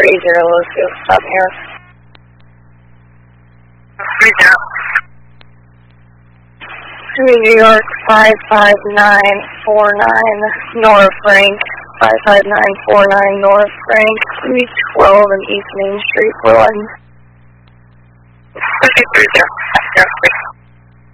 let's go. Stop here. 30. New York 55949 North Frank. 55949 North Frank. 312 and East Main Street, Berlin. 30.